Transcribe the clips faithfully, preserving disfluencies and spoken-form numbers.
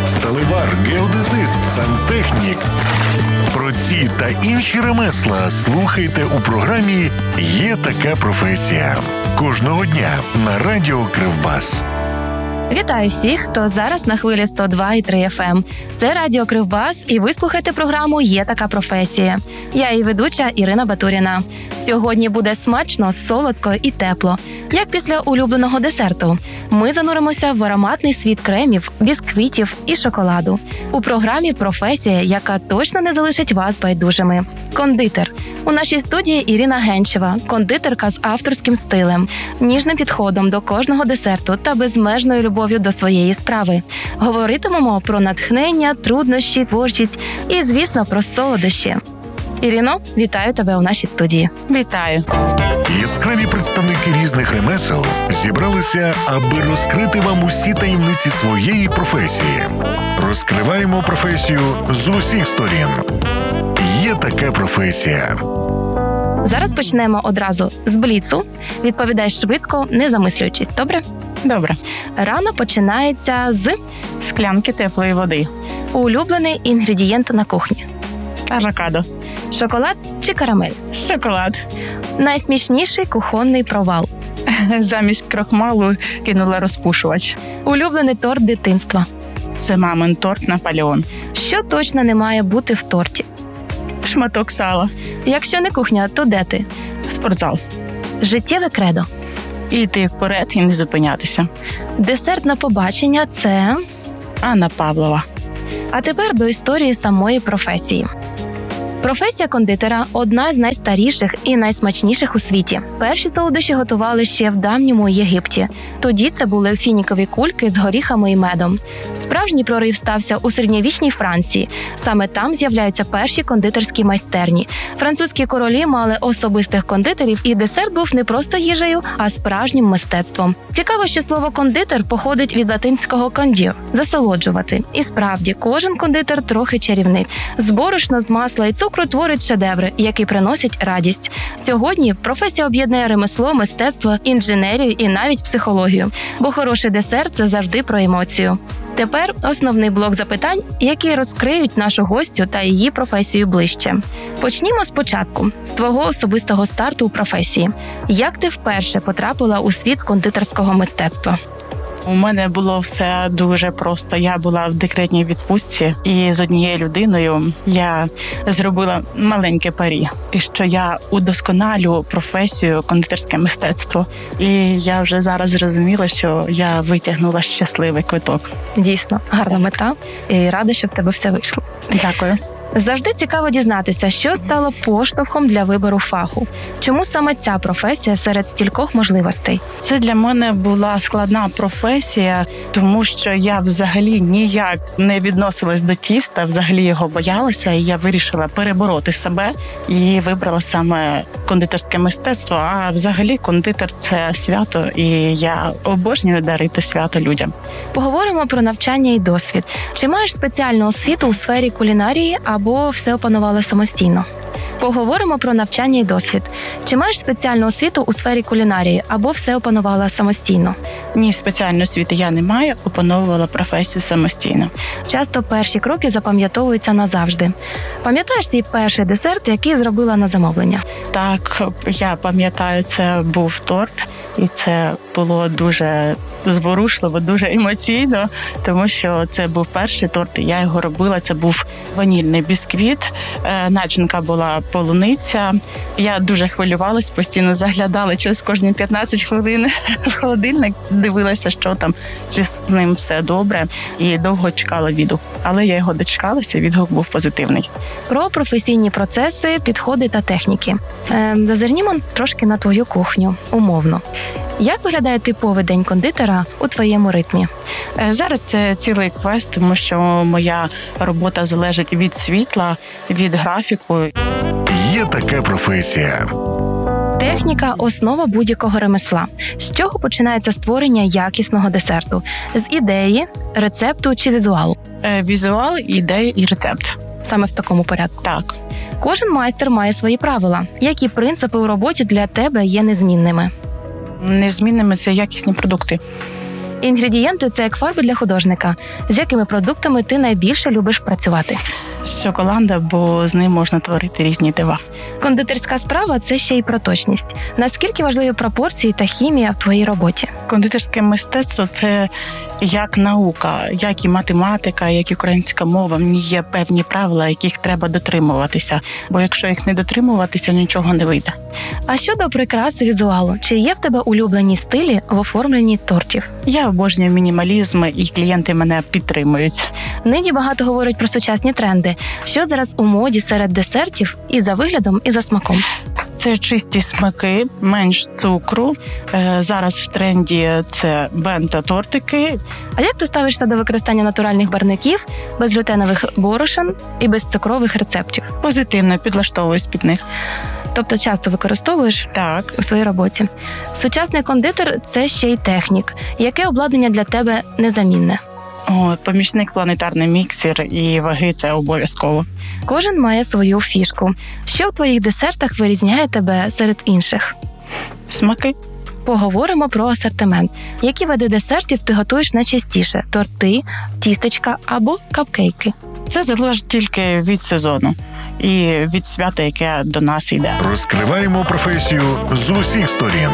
сталевар, геодезист, сантехнік. Про ці та інші ремесла слухайте у програмі «Є така професія». Кожного дня на радіо Кривбас. Вітаю всіх, хто зараз на хвилі сто два і три еф ем. Це Радіо Кривбас, і ви слухаєте програму «Є така професія». Я її ведуча Ірина Батуріна. Сьогодні буде смачно, солодко і тепло, як після улюбленого десерту. Ми зануримося в ароматний світ кремів, бісквітів і шоколаду. У програмі «Професія», яка точно не залишить вас байдужими. Кондитер. У нашій студії Ірина Генчева, кондитерка з авторським стилем, ніжним підходом до кожного десерту та безмежною любов'ю до своєї справи. Говоритимемо про натхнення, труднощі, творчість і, звісно, про солодощі. Іріно, вітаю тебе у нашій студії. Вітаю. Яскраві представники різних ремесел зібралися, аби розкрити вам усі таємниці своєї професії. Розкриваємо професію з усіх сторін. Є така професія. Зараз почнемо одразу з бліцу. Відповідай швидко, не замислюючись, добре? Добре. Ранок починається з Склянки теплої води. улюблений інгредієнт на кухні. Авокадо. Шоколад чи карамель? Шоколад. Найсмішніший кухонний провал. Замість крохмалу кинула розпушувач. Улюблений торт дитинства. Це мамин торт Наполеон. Що точно не має бути в торті? Шматок сала. Якщо не кухня, то де ти? Спортзал. Життєве кредо. І йти вперед і не зупинятися. Десерт на побачення – це… Анна Павлова. А тепер до історії самої професії. Професія кондитера – одна з найстаріших і найсмачніших у світі. Перші солодощі готували ще в давньому Єгипті. Тоді це були фінікові кульки з горіхами і медом. Справжній прорив стався у середньовічній Франції. Саме там з'являються перші кондитерські майстерні. Французькі королі мали особистих кондитерів, і десерт був не просто їжею, а справжнім мистецтвом. Цікаво, що слово «кондитер» походить від латинського «condir» – «засолоджувати». І справді, кожен кондитер трохи чарівник. З борошна, з масла і цукру творить шедеври, які приносять радість. Сьогодні професія об'єднує ремесло, мистецтво, інженерію і навіть психологію. Бо хороший десерт – це завжди про емоцію. Тепер основний блок запитань, які розкриють нашу гостю та її професію ближче. Почнімо спочатку, з твого особистого старту у професії. Як ти вперше потрапила у світ кондитерського мистецтва? У мене було все дуже просто. Я була в декретній відпустці, і з однією людиною я зробила маленьке парі, і що я удосконалю професію кондитерське мистецтво. І я вже зараз зрозуміла, що я витягнула щасливий квиток. Дійсно, гарна мета, і рада, що в тебе все вийшло. Дякую. Завжди цікаво дізнатися, що стало поштовхом для вибору фаху. Чому саме ця професія серед стількох можливостей? Це для мене була складна професія, тому що я взагалі ніяк не відносилась до тіста, взагалі його боялася, і я вирішила перебороти себе і вибрала саме кондитерське мистецтво. А взагалі кондитер – це свято, і я обожнюю дарити свято людям. Поговоримо про навчання і досвід. Чи маєш спеціальну освіту у сфері кулінарії або все опанувала самостійно? Поговоримо про навчання і досвід. Чи маєш спеціальну освіту у сфері кулінарії або все опанувала самостійно? Ні, спеціальної освіти я не маю, опановувала професію самостійно. Часто перші кроки запам'ятовуються назавжди. Пам'ятаєш свій перший десерт, який зробила на замовлення? Так, я пам'ятаю, це був торт, і це було дуже зворушливо, дуже емоційно, тому що це був перший торт, і я його робила. Це був ванільний бісквіт, начинка була полуниця. Я дуже хвилювалась, постійно заглядала через кожні п'ятнадцять хвилин в холодильник, дивилася, що там, чи з ним все добре, і довго чекала відгук. Але я його дочекалася, відгук був позитивний. Про професійні процеси, підходи та техніки. Е, зазирнімо трошки на твою кухню, умовно. Як виглядає типовий день кондитера у твоєму ритмі? Зараз це цілий квест, тому що моя робота залежить від світла, від графіку. Є така професія. Техніка – основа будь-якого ремесла. З чого починається створення якісного десерту? З ідеї, рецепту чи візуалу? Візуал, ідея і рецепт. Саме в такому порядку? Так. Кожен майстер має свої правила. Які принципи у роботі для тебе є незмінними? Незмінними – це якісні продукти. Інгредієнти – це як фарби для художника. З якими продуктами ти найбільше любиш працювати? З шоколада, бо з ним можна творити різні дива. Кондитерська справа – це ще й про точність. Наскільки важливі пропорції та хімія в твоїй роботі? Кондитерське мистецтво – це як наука, як і математика, як і українська мова. В ній є певні правила, яких треба дотримуватися. Бо якщо їх не дотримуватися, нічого не вийде. А щодо прикраси візуалу, чи є в тебе улюблені стилі в оформленні тортів? Я обожнюю мінімалізм, і клієнти мене підтримують. Нині багато говорять про сучасні тренди. Що зараз у моді серед десертів і за виглядом, і за смаком? Це чисті смаки, менш цукру. Е, Зараз в тренді це бенто-тортики. А як ти ставишся до використання натуральних барвників, безглютенових борошен і безцукрових рецептів? Позитивно підлаштовуюсь під них. Тобто часто використовуєш Так. у своїй роботі. Сучасний кондитер – це ще й технік. Яке обладнання для тебе незамінне? О, помічник, планетарний міксер і ваги – це обов'язково. Кожен має свою фішку. Що в твоїх десертах вирізняє тебе серед інших? Смаки. Поговоримо про асортимент. Які види десертів ти готуєш найчастіше? Торти, тістечка або капкейки? Це залежить тільки від сезону і від свята, яке до нас йде. Розкриваємо професію з усіх сторін.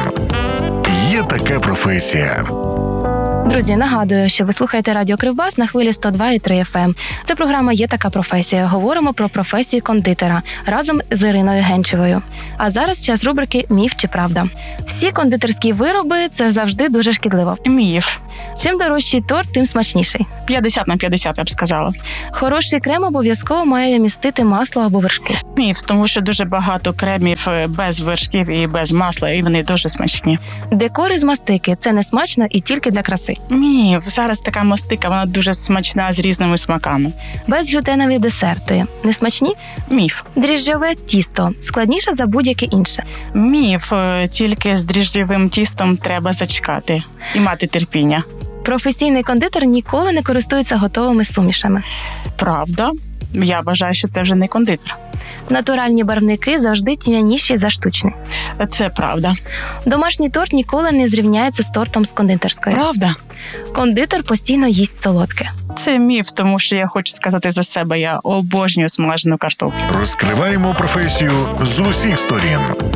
Є така професія. Друзі, нагадую, що ви слухаєте Радіо Кривбас на хвилі сто два і три еф ем. Це програма «Є така професія». Говоримо про професію кондитера разом з Іриною Генчевою. А зараз час рубрики «Міф чи правда». Всі кондитерські вироби – це завжди дуже шкідливо. Міф. Чим дорожчий торт, тим смачніший. п'ятдесят на п'ятдесят, я б сказала. Хороший крем обов'язково має містити масло або вершки. Міф, тому що дуже багато кремів без вершків і без масла, і вони дуже смачні. Декор із мастики – це не смачно і тільки для краси. Міф. Зараз така мастика, вона дуже смачна з різними смаками. Безглютенові десерти – не смачні? Міф. Дріжджове тісто – складніше за будь-яке інше. Міф. Тільки з дріжджовим тістом треба зачекати і мати терпіння. Професійний кондитер ніколи не користується готовими сумішами. Правда? Я вважаю, що це вже не кондитер. Натуральні барвники завжди тьмяніші за штучні. Це правда. Домашній торт ніколи не зрівняється з тортом з кондитерської. Правда? Кондитер постійно їсть солодке. Це міф, тому що я хочу сказати за себе, я обожнюю смажену картоплю. Розкриваємо професію з усіх сторін.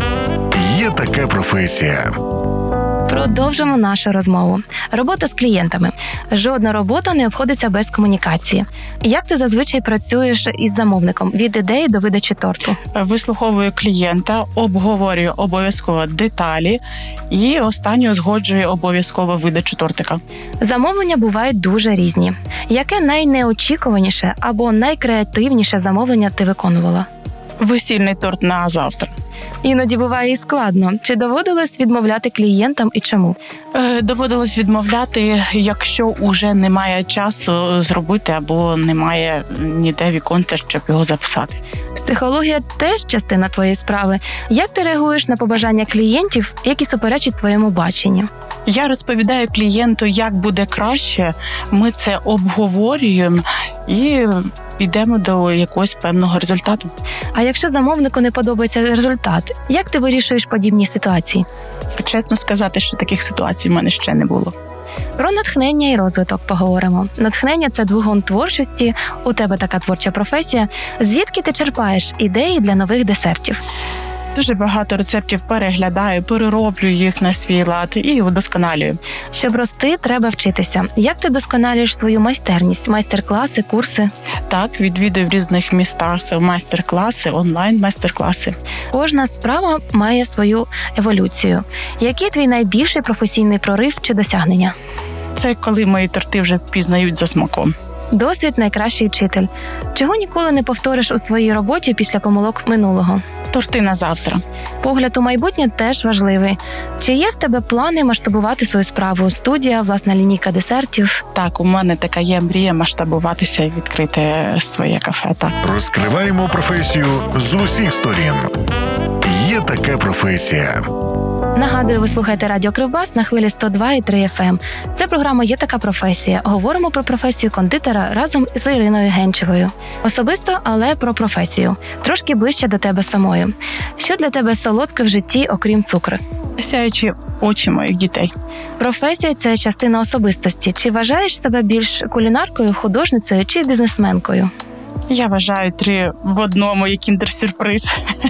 Є така професія. Продовжимо нашу розмову. Робота з клієнтами. Жодна робота не обходиться без комунікації. Як ти зазвичай працюєш із замовником від ідеї до видачі торту? Вислуховую клієнта, обговорюю обов'язково деталі і останньо узгоджую обов'язково видачу тортика. Замовлення бувають дуже різні. Яке найнеочікуваніше або найкреативніше замовлення ти виконувала? Весільний торт на завтра. Іноді буває і складно. Чи доводилось відмовляти клієнтам і чому? Е, доводилось відмовляти, якщо уже немає часу зробити або немає ніде віконця, щоб його записати. Психологія теж частина твоєї справи. Як ти реагуєш на побажання клієнтів, які суперечать твоєму баченню? Я розповідаю клієнту, як буде краще, ми це обговорюємо і йдемо до якогось певного результату. А якщо замовнику не подобається результат, як ти вирішуєш подібні ситуації? Чесно сказати, що таких ситуацій в мене ще не було. Про натхнення і розвиток поговоримо. Натхнення – це двигун творчості, у тебе така творча професія. Звідки ти черпаєш ідеї для нових десертів? Дуже багато рецептів переглядаю, перероблю їх на свій лад і удосконалюю. Щоб рости, треба вчитися. Як ти досконалюєш свою майстерність? Майстер-класи, курси? Так, відвідую в різних містах майстер-класи, онлайн-майстер-класи. Кожна справа має свою еволюцію. Який твій найбільший професійний прорив чи досягнення? Це коли мої торти вже впізнають за смаком. Досвід – найкращий вчитель. Чого ніколи не повториш у своїй роботі після помилок минулого? Торти на завтра. Погляд у майбутнє теж важливий. Чи є в тебе плани масштабувати свою справу? Студія, власна лінійка десертів? Так, у мене така є мрія масштабуватися і відкрити своє кафе. Так. Розкриваємо професію з усіх сторін. Є така професія. Нагадую, ви слухаєте Радіо Кривбас на хвилі сто два і три еф ем. Це програма «Є така професія». Говоримо про професію кондитера разом з Іриною Генчевою. Особисто, але про професію. Трошки ближче до тебе самої. Що для тебе солодке в житті, окрім цукру? Сяючі очі моїх дітей. Професія – це частина особистості. Чи вважаєш себе більш кулінаркою, художницею чи бізнесменкою? Я вважаю три в одному, як кіндер-сюрприз.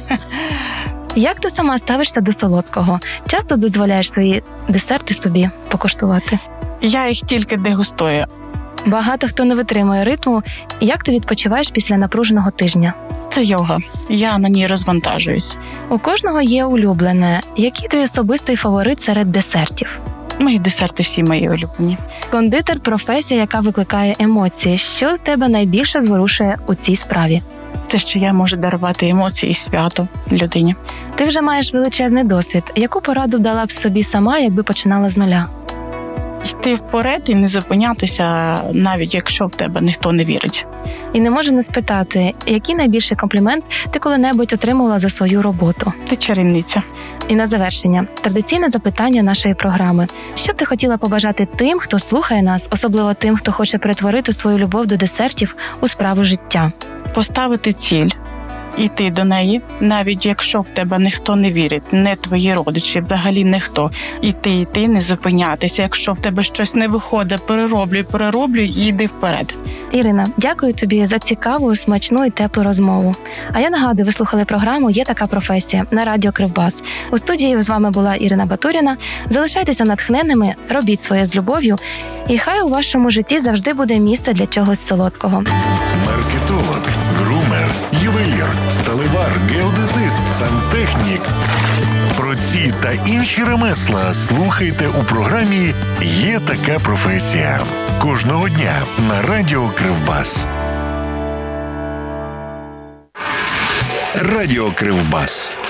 Як ти сама ставишся до солодкого? Часто дозволяєш свої десерти собі покуштувати? Я їх тільки дегустую. Багато хто не витримує ритму. Як ти відпочиваєш після напруженого тижня? Це йога. Я на ній розвантажуюсь. У кожного є улюблене. Який твій особистий фаворит серед десертів? Мої десерти всі мої улюблені. Кондитер – професія, яка викликає емоції. Що тебе найбільше зворушує у цій справі? Те, що я можу дарувати емоції і свято людині. Ти вже маєш величезний досвід. Яку пораду дала б собі сама, якби починала з нуля? Йти вперед і не зупинятися, навіть якщо в тебе ніхто не вірить. І не можу не спитати, який найбільший комплімент ти коли-небудь отримувала за свою роботу? Ти чарівниця. І на завершення – традиційне запитання нашої програми. Що б ти хотіла побажати тим, хто слухає нас, особливо тим, хто хоче перетворити свою любов до десертів у справу життя? Поставити ціль, іти до неї, навіть якщо в тебе ніхто не вірить, не твої родичі, взагалі ніхто. Іти, іти, не зупинятися. Якщо в тебе щось не виходить, перероблюй, перероблюй і йди вперед. Ірина, дякую тобі за цікаву, смачну і теплу розмову. А я нагадую, ви слухали програму «Є така професія» на Радіо Кривбас. У студії з вами була Ірина Батуріна. Залишайтеся натхненними, робіть своє з любов'ю, і хай у вашому житті завжди буде місце для чогось солодкого. Маркетолог, грумер, ювелір, сталевар, геодезист, сантехнік. Про ці та інші ремесла слухайте у програмі «Є така професія» кожного дня на Радіо Кривбас. Радіо Кривбас.